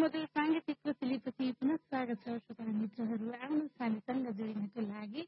महोदय, साङ्गीतिक कोसेलीपछि पुनः स्वागत छ श्रोता मित्रहरू। आउनुहोस् हामीसँग जोडिनको लागि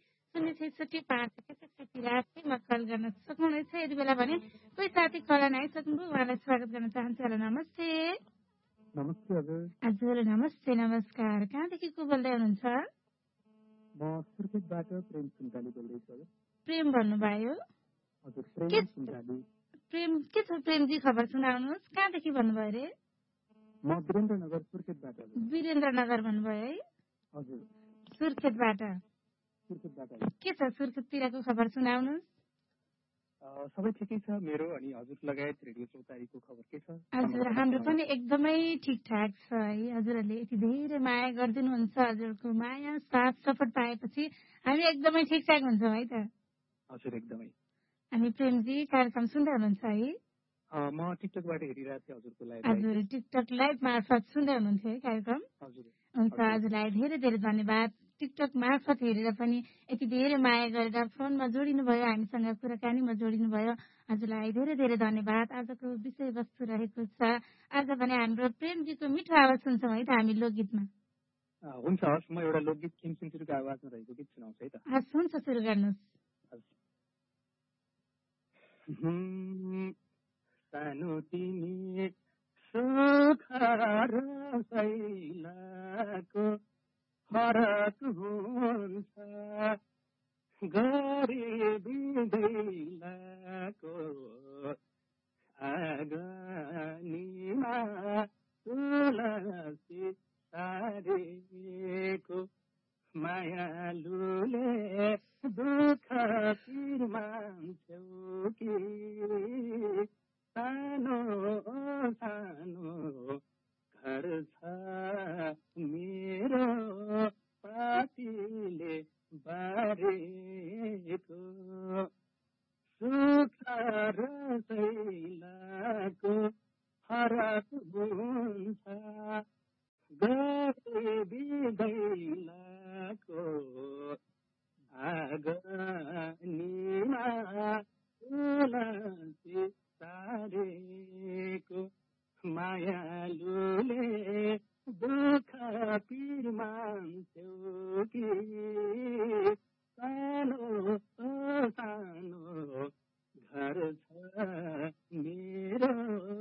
066 मा कल गर्न सक्नुहुनेछ। यति बेला भने कोही साथी कलन आइसक्नुभयो, उहाँलाई स्वागत गर्न चाहन्छु। हेलो, नमस्ते। नमस्ते हजुर। हजुर, नमस्ते, नमस्कार। कहाँदेखि को बोल्दै हुनुहुन्छ? म सुर्खेतबाट प्रेम सुन्दाली बोल्दैछु। प्रेम भन्नुभयो? हजुर, प्रेम सुन्दाली। प्रेम के छ प्रेमजी, खबर सुनाउनुहोस्। कहाँदेखि भन्नुभयो अरे? म वीरेन्द्रनगर सुर्खेतबाट। वीरेन्द्रनगर भन्नुभयो है? हजुर, सुर्खेतबाट। के छ सुर्खेततिरको खबर सुनाउनुहोस्। सबै ठिकै छ मेरो, अनि हजुर लगायत रेडियो चौतारीको खबर के छ? हजुर, हाम्रो पनि एकदमै ठिकठाक छ है। हजुरहरूले यति धेरै माया गरिदिनुहुन्छ। हजुरको माया साथ सपोर्ट पाएपछि हामी एकदमै ठिकठाक हुन्छौँ है त। हजुर, एकदमै। अनि प्रेमजी कार्यक्रम सुन्दै हुनुहुन्छ है? म टिकटकबाट हेरिरहेको थिएँ हजुरको लाइभ। हजुर, टिकटक लाइभ मार्फत सुन्दै हुनुहुन्थ्यो है कार्यक्रम? हजुर। हुन्छ, हजुरलाई धेरै धेरै धन्यवाद। टिकटक मार्फत हेरेर पनि यति धेरै माया गरेर फोनमा जोडिनु भयो, हामीसँग कुराकानीमा जोडिनु भयो। हजुरलाई धेरै धेरै धन्यवाद। आजको विषयवस्तु रहेको छ, आज भने हाम्रो प्रेमजीको मिठो आवाज सुन्छौँ है त हामी लोकगीतमा। हुन्छ, हस्। म एउटा लोकगीत किमसिमतिरको आवाजमा रहेको गीत सुनाउँछु है त। हस्, हुन्छ, सुरु गर्नुहोस्। सानो तिमी सुख रसैलाको फरक हुन्छ, गरिबी दैलाको आँगनीमा तुलसी सारेको मायालुले दुःख पिर मान्छौ कि सानो सानो घर छ मेरो पातीले बारेको, सुख रसैलाको फरक हुन्छ, गरिबी दैलाको आँगनीमा तुलसी सारेको मायालुले दुःख पिर मान्छौ कि सानो सानो घर छ मेरो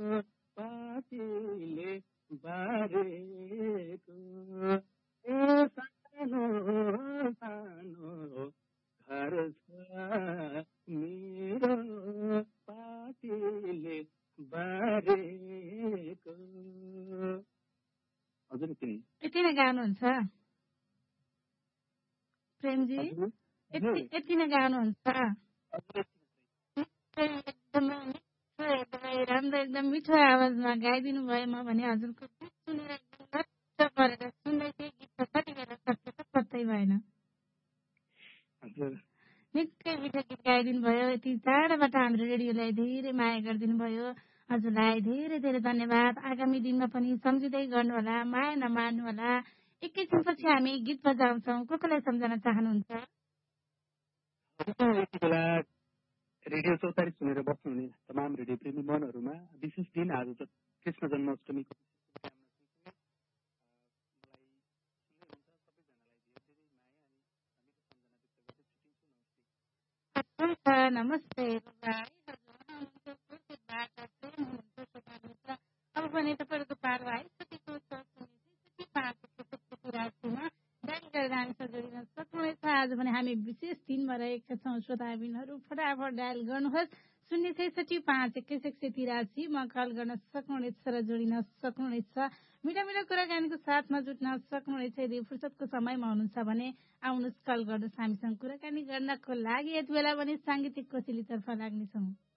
पातीले बारेको, ए सानो सानो घर छ मेरो पातीले बारेको। हजुर, यति नै गाउनुहुन्छ प्रेमजी? यति नै गाउनुहुन्छ? एकदमै राम्रो, एकदम मिठो आवाजमा गाइदिनु भयो। म भने हजुरको गीत सुनेर एकदम गरेर सुन्दै थिएँ। गीत त कति बेला सक्छ त पत्तै भएन। निकै मिठो गीत गाइदिनु भयो। यति टाढाबाट हाम्रो रेडियोलाई धेरै माया गरिदिनु भयो। हजुरलाई धेरै धेरै धन्यवाद। आगामी दिनमा पनि सम्झिँदै गर्नुहोला, माया नमार्नु होला। एकैछिनपछि हामी गीत बजाउँछौँ। कसलाई सम्झन चाहनुहुन्छ? रेडियो चौतारी सुनेर बस्नुहुने तमाम रेडियो प्रेमी मनहरूमा विशेष दिन आज कृष्ण जन्माष्टमीको नमस्ते। अब भने तपाईँहरूको पालो आइसकेको छ। जोडिन सक्नुहुनेछ। आज भने हामी विशेष दिनमा रहेका छौँ। श्रोताबिनहरू फटाफट डायल गर्नुहोस् 066518183 मा कल गर्न सक्नुहुनेछ र जोडिन सक्नुहुनेछ। मिठा मिठा कुराकानीको साथमा जुट्न सक्नुहुनेछ। यदि फुर्सदको समयमा हुनुहुन्छ भने आउनुहोस्, कल गर्नुहोस् हामीसँग कुराकानी गर्नको लागि। यति बेला भने साङ्गीतिक कोसेलीतर्फ लाग्नेछौँ।